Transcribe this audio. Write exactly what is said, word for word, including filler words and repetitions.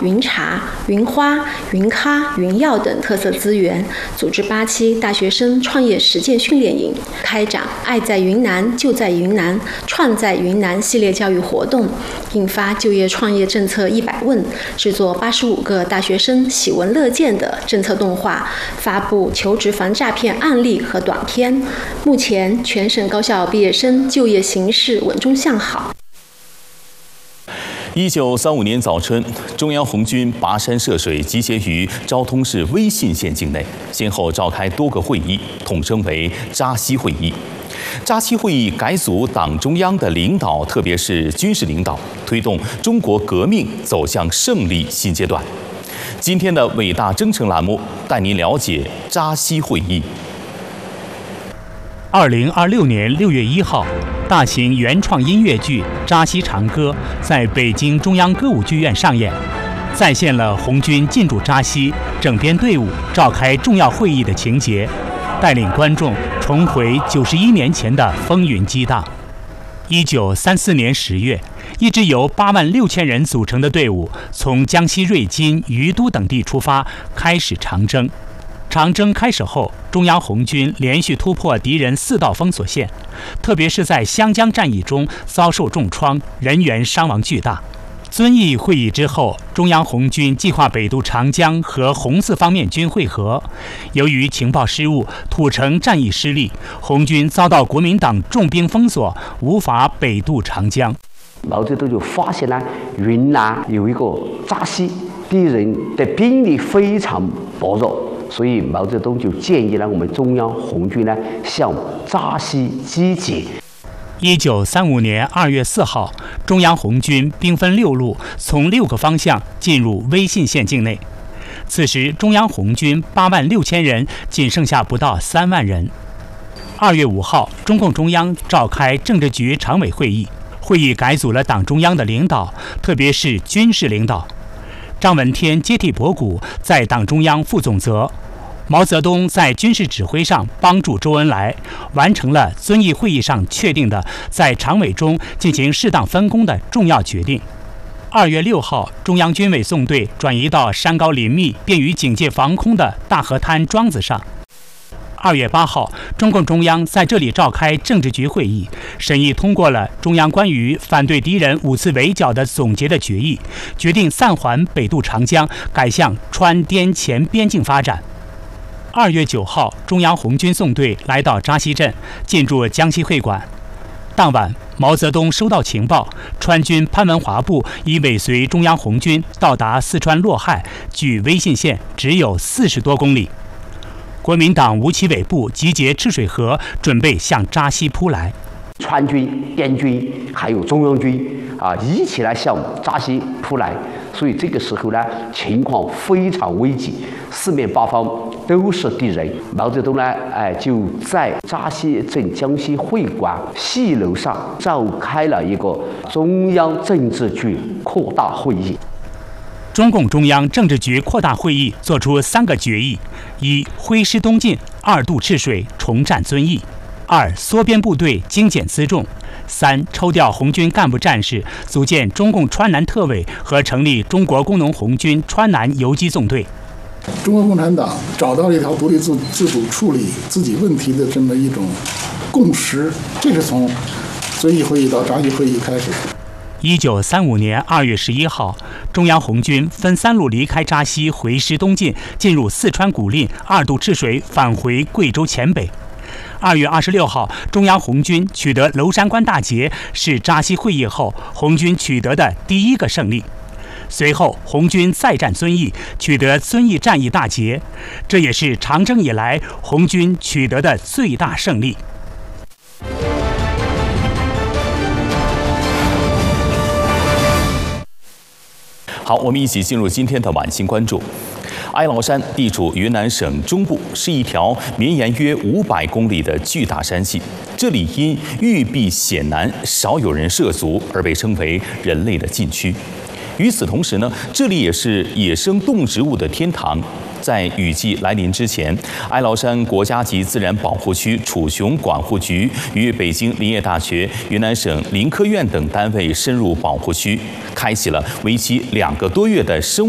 云茶、云花、云咖、云药等特色资源，组织八期大学生创业实践训练营，开展“爱在云南，就在云南，创在云南”系列教育活动，印发就业创业政策一百问，制作八十五个大学生喜闻乐见的政策动画，发布求职防诈骗案例和短片。目前，全省高校毕业生就业形势稳中向好。 一九三五年早春，中央红军跋山涉水，集结于昭通市威信县境内，先后召开多个会议，统称为扎西会议。扎西会议改组党中央的领导，特别是军事领导，推动中国革命走向胜利新阶段。今天的伟大征程栏目带您了解扎西会议。 二零二六年六月一号，大型原创音乐剧《扎西长歌》在北京中央歌舞剧院上演，再现了红军进驻扎西、整编队伍、召开重要会议的情节，带领观众重回九十一年前的风云激荡。一九三四年十月，一支由八万六千人组成的队伍从江西瑞金、于都等地出发，开始长征。长征开始后，中央红军连续突破敌人四道封锁线，特别是在湘江战役中遭受重创，人员伤亡巨大。遵义会议之后，中央红军计划北渡长江和红四方面军会合。由于情报失误，土城战役失利，红军遭到国民党重兵封锁，无法北渡长江。 毛泽东就发现了云南有一个扎西，敌人的兵力非常薄弱。所以毛泽东就建议呢，我们中央红军呢向扎西集结。 一九三五年二月四号，中央红军兵分六路，从六个方向进入威信县境内。此时，中央红军八万六千人，仅剩下不到三万人。二月五号，中共中央召开政治局常委会议，会议改组了党中央的领导，特别是军事领导。张闻天接替博古，在党中央负总责。毛泽东在军事指挥上帮助周恩来，完成了遵义会议上确定的在常委中进行适当分工的重要决定。二月六号，中央军委纵队转移到山高林密、便于警戒防空的大河滩庄子上。二月八号，中共中央在这里召开政治局会议，审议通过了中央关于反对敌人五次围剿的总结的决议，决定暂缓北渡长江，改向川滇黔边境发展。二月九号，中央红军纵队来到扎西镇，进驻江西会馆。当晚，毛泽东收到情报，川军潘文华部已尾随中央红军到达四川洛害，距威信县只有四十多公里。国民党吴奇伟部集结赤水河，准备向扎西扑来。 川军、滇军还有中央军啊，一起来向扎西扑来，所以这个时候呢，情况非常危急，四面八方都是敌人。毛泽东呢，哎，就在扎西镇江西会馆戏楼上召开了一个中央政治局扩大会议。 中共中央政治局扩大会议作出三个决议：一、挥师东进；二、渡赤水，重占遵义；二、缩编部队，精简辎重；三、抽调红军干部战士，组建中共川南特委和成立中国工农红军川南游击纵队。 中国共产党找到了一条独立自自主处理自己问题的这么一种共识，这是从遵义会议到扎西会议开始。 一九三五年二月十一号，中央红军分三路离开扎西，回师东进，进入四川古蔺，二渡赤水，返回贵州黔北。二月二十六号，中央红军取得娄山关大捷，是扎西会议后红军取得的第一个胜利。随后，红军再战遵义，取得遵义战役大捷，这也是长征以来红军取得的最大胜利。 好，我们一起进入今天的晚星关注。哀牢山地处云南省中部，是一条绵延约五百公里的巨大山系。这里因玉壁险难，少有人涉足，而被称为人类的禁区。与此同时呢，这里也是野生动植物的天堂。在雨季来临之前，哀牢山国家级自然保护区楚雄管护局与北京林业大学、云南省林科院等单位深入保护区，开启了为期两个多月的生